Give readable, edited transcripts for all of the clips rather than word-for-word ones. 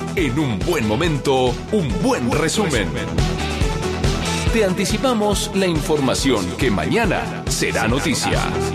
En un buen momento, un buen resumen. Te anticipamos la información que mañana será noticia.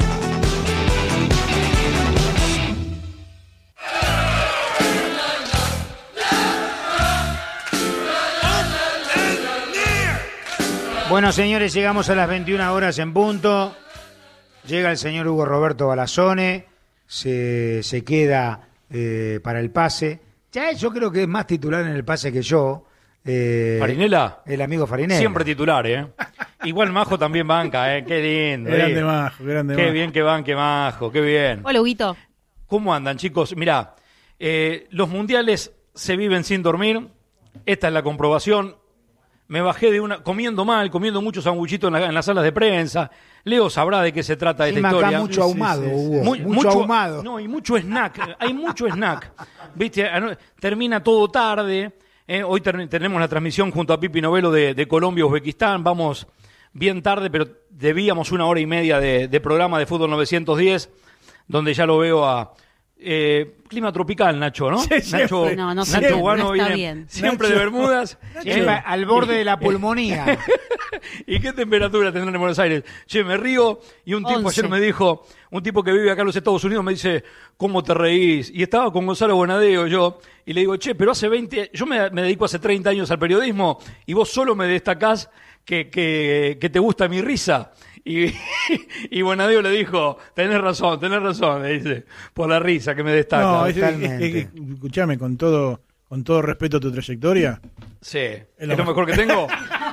Bueno, señores, llegamos a las 21 horas en punto. Llega el señor Hugo Roberto Balazzone, se queda para el pase. Ya yo creo que es más titular en el pase que yo. ¿Farinela? El amigo Farinela. Siempre titular, Igual Majo también banca, Qué lindo. Grande Majo, grande Qué Majo. bien que banque Majo, qué bien. Hola, Huguito. ¿Cómo andan, chicos? Mirá, los mundiales se viven sin dormir. Esta es la comprobación. Me bajé de comiendo muchos sanguchitos en las salas de prensa. Leo sabrá de qué se trata esta historia. Acá mucho ahumado, Hugo. Mucho ahumado. No, y mucho snack. Hay mucho snack. ¿Viste? Termina todo tarde. Hoy tenemos la transmisión junto a Pipi Novelo de Colombia-Uzbekistán. Vamos bien tarde, pero debíamos 1 hora y media de programa de Fútbol 910, donde ya lo veo a... clima tropical, Nacho, ¿no? Sí, Nacho, Nacho Guano está viene bien. siempre de Bermudas. Al borde de la pulmonía. ¿Y qué temperatura tendrán en Buenos Aires? Che, me río y un tipo 11. ayer me dijo, un tipo que vive acá en los Estados Unidos me dice, ¿cómo te reís? Y estaba con Gonzalo Bonadeo yo, y le digo, che, pero yo me dedico hace 30 años al periodismo y vos solo me destacás que te gusta mi risa. Y Bonadeo le dijo, tenés razón, me dice, por la risa que me destaca. No, escúchame, con todo respeto a tu trayectoria. Sí, ¿es lo mejor que tengo?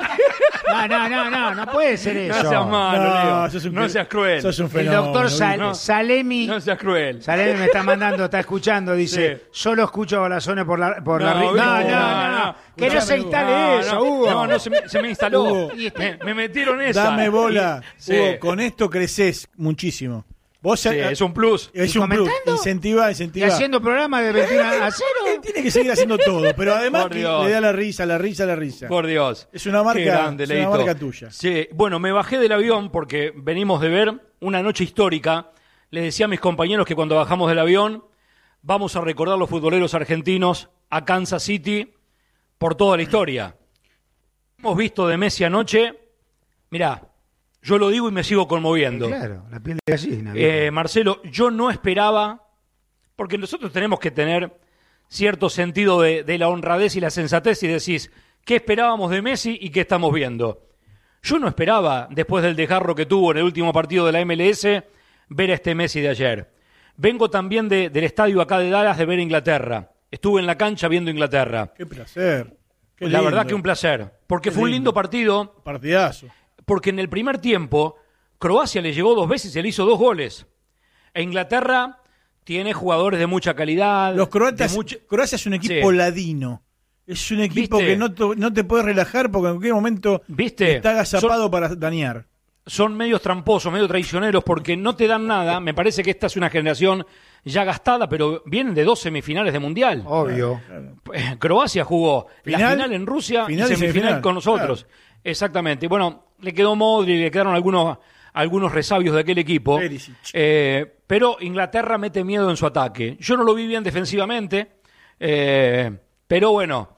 No puede ser eso. No seas malo, Leo. No seas cruel. Sos un El fenómeno. doctor Salemi. No seas cruel. Salemi me está mandando, está escuchando, dice, Sí. solo escucho a Balazzone por la No, No. Que no se instale eso, Hugo. No, se me instaló. Hugo. Me metieron esa. Dame bola. Sí. Hugo, con esto creces muchísimo. Vos Sí, es un plus. es ¿Y un plus. comentando? Incentiva. Y haciendo programa de 21 a 0. Tiene que seguir haciendo todo, pero además Por que Dios. le da la risa. Por Dios. Es una marca, Qué grande, es una Leito. marca tuya. Sí, bueno, me bajé del avión porque venimos de ver una noche histórica. Les decía a mis compañeros que cuando bajamos del avión vamos a recordar los futboleros argentinos a Kansas City por toda la historia. Hemos visto de Messi anoche, mirá, yo lo digo y me sigo conmoviendo. Claro, la piel de gallina. Marcelo, yo no esperaba, porque nosotros tenemos que tener cierto sentido de la honradez y la sensatez y decís, ¿qué esperábamos de Messi y qué estamos viendo? Yo no esperaba, después del desgarro que tuvo en el último partido de la MLS, ver a este Messi de ayer. Vengo también del estadio acá de Dallas de ver Inglaterra. Estuve en la cancha viendo Inglaterra. Qué placer. Qué La lindo. verdad que un placer, porque Qué fue un lindo. lindo partido. Partidazo. Porque en el primer tiempo Croacia le llegó 2 veces y se le hizo 2 goles. E Inglaterra tiene jugadores de mucha calidad. Los croatas, Croacia es un equipo Sí. ladino. Es un equipo ¿Viste? que no te puedes relajar porque en cualquier momento ¿Viste? está agazapado para dañar. Son medios tramposos, medio traicioneros, porque no te dan nada. Me parece que esta es una generación ya gastada, pero vienen de 2 semifinales de Mundial. Obvio. Croacia jugó la Final, final en Rusia final y y semifinal semifinal, con nosotros. Exactamente. Bueno, le quedó Modric, le quedaron algunos resabios de aquel equipo. Perisic. Pero Inglaterra mete miedo en su ataque. Yo no lo vi bien defensivamente, pero bueno,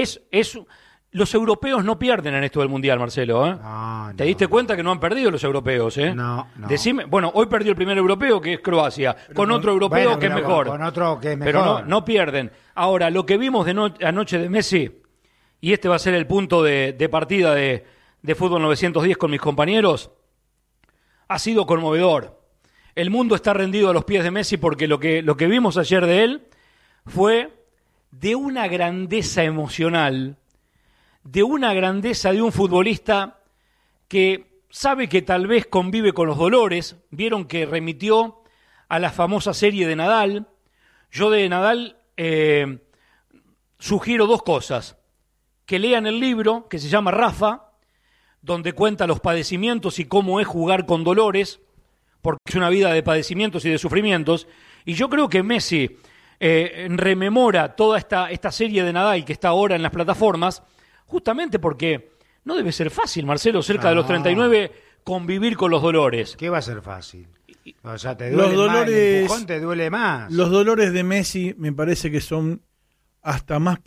los europeos no pierden en esto del Mundial, Marcelo. No, ¿Te diste cuenta que no han perdido los europeos? No. Decime, bueno, hoy perdió el primer europeo, que es Croacia, con otro europeo que es mejor. Con otro que es mejor. Pero no pierden. Ahora, lo que vimos anoche de Messi, y este va a ser el punto de partida de Fútbol 910 con mis compañeros, ha sido conmovedor. El mundo está rendido a los pies de Messi porque lo que vimos ayer de él fue de una grandeza emocional, de una grandeza de un futbolista que sabe que tal vez convive con los dolores. Vieron que remitió a la famosa serie de Nadal. Yo de Nadal sugiero 2 cosas. Que lean el libro que se llama Rafa, donde cuenta los padecimientos y cómo es jugar con dolores, porque es una vida de padecimientos y de sufrimientos. Y yo creo que Messi rememora toda esta serie de Nadal que está ahora en las plataformas, justamente porque no debe ser fácil, Marcelo, cerca de los 39, convivir con los dolores. ¿Qué va a ser fácil? O sea, te duele Los dolores, más, el empujón te duele más. Los dolores de Messi me parece que son hasta más